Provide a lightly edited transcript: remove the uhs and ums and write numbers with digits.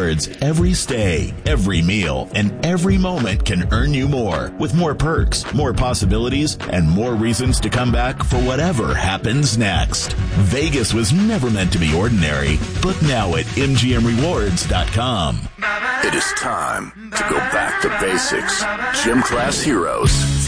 Rewards, every stay, every meal, and every moment can earn you more with more perks, more possibilities, and more reasons to come back for whatever happens next. Vegas was never meant to be ordinary. Book now at MGMRewards.com. It is time to go back to basics. Gym Class Heroes.